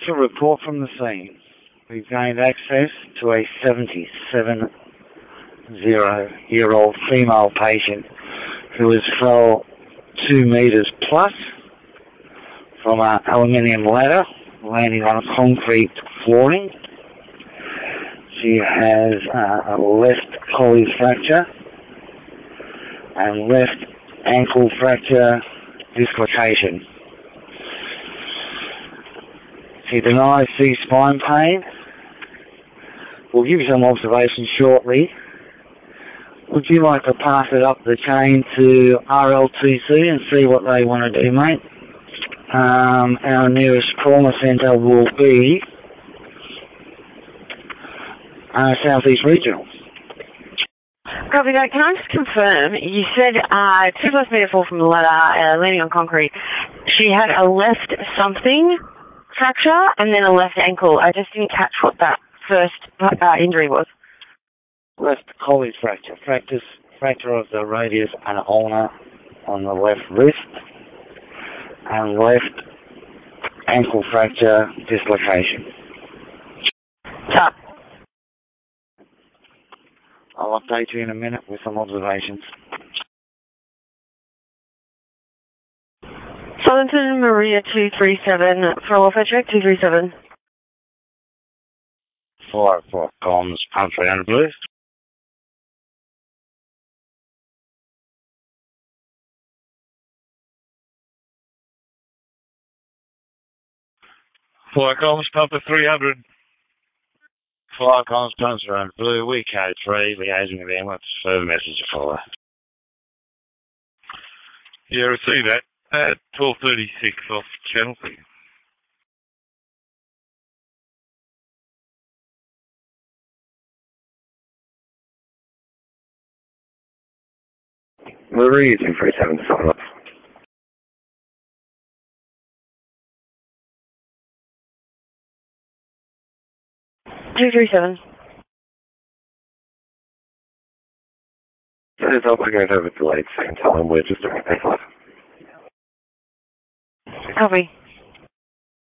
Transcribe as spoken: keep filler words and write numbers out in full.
To report from the scene, we've gained access to a seventy-seven-year-old female patient who has fell two metres plus from an aluminium ladder, landing on a concrete flooring. She has uh, a left collie fracture and left ankle fracture dislocation. She denies C-spine pain. We'll give you some observations shortly. Would you like to pass it up the chain to R L T C and see what they want to do, mate? Um, our nearest trauma centre will be uh, Southeast Regional. Copy that. Can I just confirm, you said uh, two plus metre fall from the ladder, uh, landing on concrete. She had a left something fracture and then a left ankle. I just didn't catch what that first uh, injury was. Left collie fracture. Fractures, fracture of the radius and ulna on the left wrist, and left ankle fracture dislocation. Top. I'll update you in a minute with some observations. Southampton Maria two three seven, for welfare check two three seven. Four four comms, pump three hundred blue. Four comms, pump three hundred. Four comms, pump three hundred blue. We code three, liaising with them. What's further message to follow? Yeah, I see that. At twelve thirty-six off channel. Maria two three seven, follow up. two three seven. That is up again over delayed same time. We're just doing a Copy.